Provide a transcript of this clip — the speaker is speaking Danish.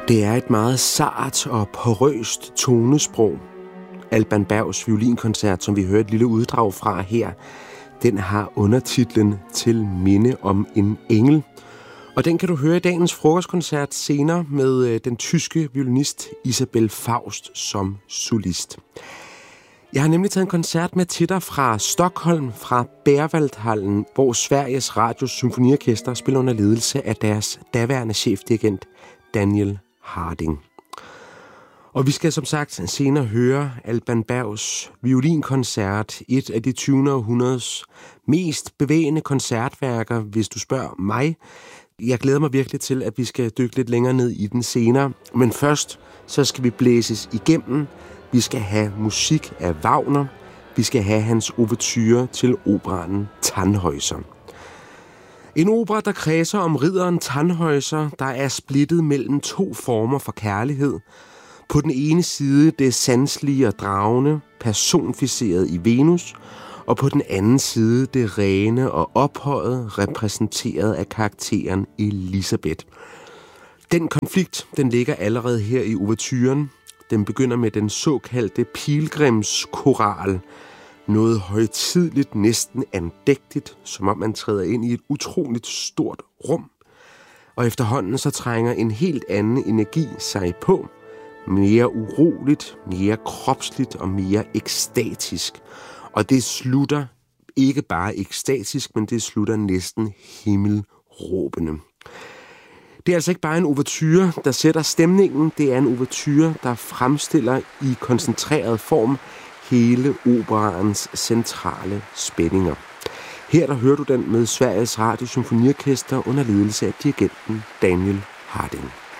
Det er et meget sart og porøst tonesprog. Alban Bergs violinkoncert, som vi hører et lille uddrag fra her, den har undertitlen Til minde om en engel. Og den kan du høre i dagens frokostkoncert senere med den tyske violinist Isabel Faust som solist. Jeg har nemlig taget en koncert med til dig fra Stockholm, fra Berwaldhallen, hvor Sveriges Radios Symfoniorkester spiller under ledelse af deres daværende chefdirigent Daniel Harding. Og vi skal som sagt senere høre Alban Bergs violinkoncert, et af det 20. århundredes mest bevægende koncertværker, hvis du spørger mig. Jeg glæder mig virkelig til, at vi skal dykke lidt længere ned i den senere. Men først, så skal vi blæses igennem. Vi skal have musik af Wagner. Vi skal have hans ouverture til operaen Tannhäuser. En opera, der kredser om ridderen Tannhäuser, der er splittet mellem to former for kærlighed. På den ene side det sanselige og dragende, personificeret i Venus, og på den anden side det rene og ophøjede, repræsenteret af karakteren Elisabeth. Den konflikt, den ligger allerede her i ouverturen. Den begynder med den såkaldte pilgrimskoral. Noget højtideligt, næsten andægtigt, som om man træder ind i et utroligt stort rum. Og efterhånden så trænger en helt anden energi sig på. Mere uroligt, mere kropsligt og mere ekstatisk. Og det slutter ikke bare ekstatisk, men det slutter næsten himmelråbende. Det er altså ikke bare en ouverture, der sætter stemningen. Det er en ouverture, der fremstiller i koncentreret form hele operaens centrale spændinger. Her der hører du den med Sveriges Radio Symfoniorkester under ledelse af dirigenten Daniel Harding.